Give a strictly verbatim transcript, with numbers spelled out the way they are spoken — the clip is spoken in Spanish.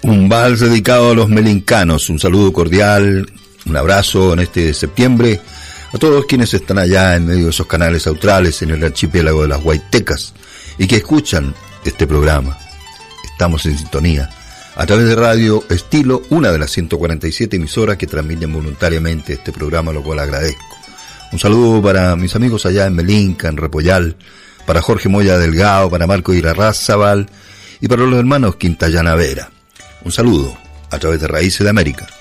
Un vals dedicado a los melincanos, un saludo cordial, un abrazo en este septiembre a todos quienes están allá en medio de esos canales australes en el archipiélago de las Huaytecas y que escuchan este programa. Estamos en sintonía a través de Radio Estilo, una de las ciento cuarenta y siete emisoras que transmiten voluntariamente este programa, lo cual agradezco. Un saludo para mis amigos allá en Melinca, en Repollal, para Jorge Moya Delgado, para Marco Irarrázaval y para los hermanos Quintayana Vera. Un saludo a través de Raíces de América.